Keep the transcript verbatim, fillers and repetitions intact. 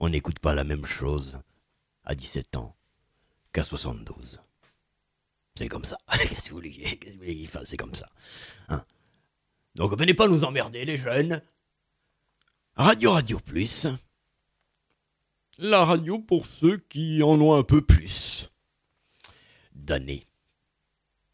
on n'écoute pas la même chose à dix-sept ans qu'à soixante-douze. C'est comme ça. Qu'est-ce que vous voulez, qu'est-ce que vous voulez qu'il fasse? C'est comme ça. Hein. Donc venez pas nous emmerder, les jeunes. Radio Radio Plus. La radio pour ceux qui en ont un peu plus d'années.